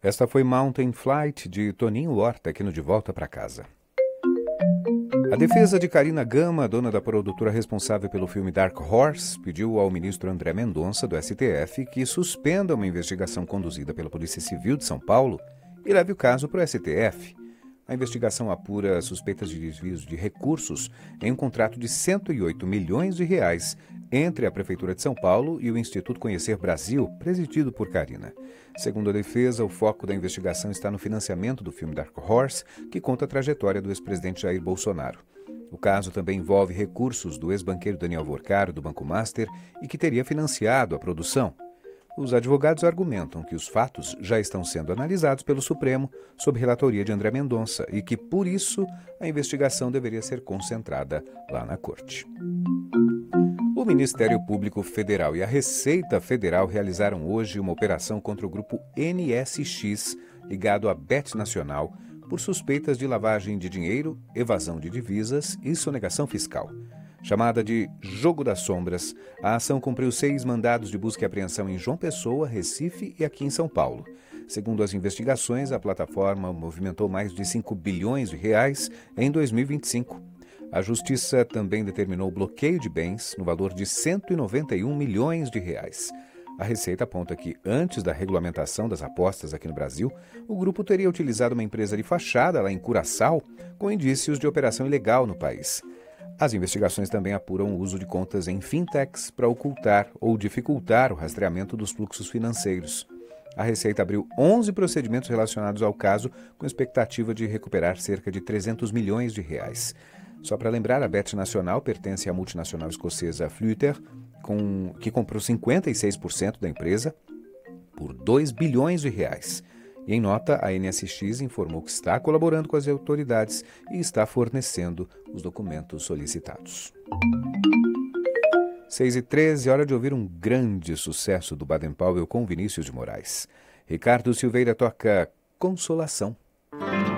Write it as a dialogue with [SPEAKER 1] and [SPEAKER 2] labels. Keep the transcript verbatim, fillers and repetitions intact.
[SPEAKER 1] Esta foi Mountain Flight, de Toninho Horta, aqui no De Volta para Casa. A defesa de Carina Gama, dona da produtora responsável pelo filme Dark Horse, pediu ao ministro André Mendonça, do S T F, que suspenda uma investigação conduzida pela Polícia Civil de São Paulo e leve o caso para o S T F. A investigação apura suspeitas de desvios de recursos em um contrato de cento e oito milhões de reais entre a Prefeitura de São Paulo e o Instituto Conhecer Brasil, presidido por Carina. Segundo a defesa, o foco da investigação está no financiamento do filme Dark Horse, que conta a trajetória do ex-presidente Jair Bolsonaro. O caso também envolve recursos do ex-banqueiro Daniel Vorcaro, do Banco Master, e que teria financiado a produção. Os advogados argumentam que os fatos já estão sendo analisados pelo Supremo sob relatoria de André Mendonça e que, por isso, a investigação deveria ser concentrada lá na Corte. O Ministério Público Federal e a Receita Federal realizaram hoje uma operação contra o grupo N S X, ligado à B E T Nacional, por suspeitas de lavagem de dinheiro, evasão de divisas e sonegação fiscal. Chamada de Jogo das Sombras, a ação cumpriu seis mandados de busca e apreensão em João Pessoa, Recife e aqui em São Paulo. Segundo as investigações, a plataforma movimentou mais de cinco bilhões de reais em dois mil e vinte e cinco. A Justiça também determinou o bloqueio de bens no valor de cento e noventa e um milhões de reais. A Receita aponta que, antes da regulamentação das apostas aqui no Brasil, o grupo teria utilizado uma empresa de fachada lá em Curaçao, com indícios de operação ilegal no país. As investigações também apuram o uso de contas em fintechs para ocultar ou dificultar o rastreamento dos fluxos financeiros. A Receita abriu onze procedimentos relacionados ao caso, com expectativa de recuperar cerca de trezentos milhões de reais. Só para lembrar, a B E T Nacional pertence à multinacional escocesa Flutter, com, que comprou cinquenta e seis por cento da empresa por dois bilhões de reais. E em nota, a N S X informou que está colaborando com as autoridades e está fornecendo os documentos solicitados. seis e treze, hora de ouvir um grande sucesso do Baden Powell com Vinícius de Moraes. Ricardo Silveira toca Consolação.